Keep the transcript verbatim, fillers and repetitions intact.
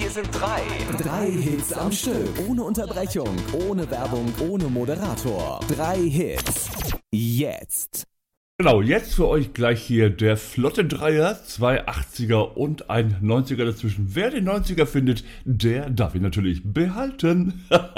Hier sind drei. Drei Hits am Stück. Ohne Unterbrechung, ohne Werbung, ohne Moderator. Drei Hits. Jetzt. Genau, jetzt für euch gleich hier der flotte Dreier, zwei achtziger und ein neunziger dazwischen. Wer den neunziger findet, der darf ihn natürlich behalten.